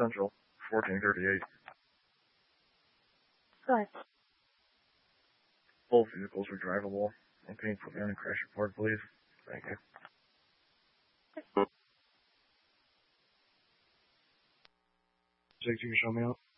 Central, 1438. Go ahead. Both vehicles were drivable. And painful down and crash report, please. Thank you. Jake, you can show me out.